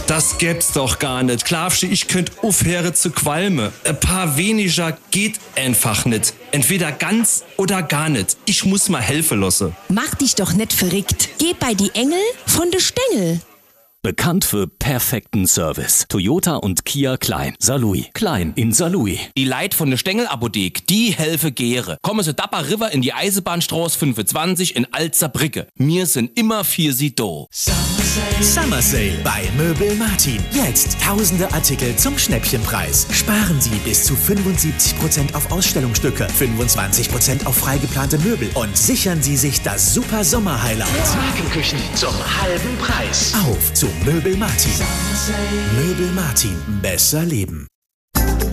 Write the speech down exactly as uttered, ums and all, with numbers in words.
Das gäb's doch gar nicht. Glaubst du, ich könnt aufhören zu qualmen? Ein paar weniger geht einfach nicht. Entweder ganz oder gar nicht. Ich muss mal helfen lassen. Mach dich doch nicht verrückt. Geh bei die Engel von de Stängel. Bekannt für perfekten Service. Toyota und Kia Klein. Saarlouis. Klein in Saarlouis. Die Leit von der Stengel-Apothek, die helfe Gere. Kommen Sie Dapper River in die Eisenbahnstraße fünfundzwanzig in Alzerbrücke. Wir sind immer für Sie do. Summer Sale bei Möbel Martin. Jetzt tausende Artikel zum Schnäppchenpreis. Sparen Sie bis zu fünfundsiebzig Prozent auf Ausstellungsstücke, fünfundzwanzig Prozent auf freigeplante Möbel und sichern Sie sich das super Sommer-Highlight. Markenküchen zum halben Preis. Auf zu Möbel Martin. Möbel Martin. Besser leben.